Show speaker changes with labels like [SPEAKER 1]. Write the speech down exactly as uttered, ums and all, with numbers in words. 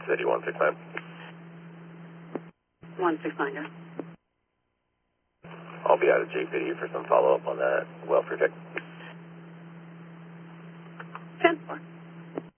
[SPEAKER 1] City one six nine.
[SPEAKER 2] one six nine, yes.
[SPEAKER 1] I'll be out of J P D for some follow-up on that welfare check.
[SPEAKER 2] ten four.